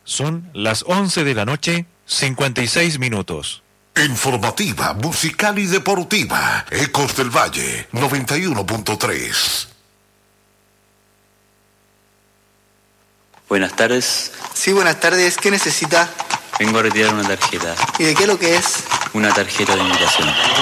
Son las 11 de la noche, 56 minutos. Informativa, musical y deportiva. Ecos del Valle, 91.3. Buenas tardes. Sí, buenas tardes. ¿Qué necesita? Vengo a retirar una tarjeta. ¿Y de qué lo que es? Una tarjeta de invitación.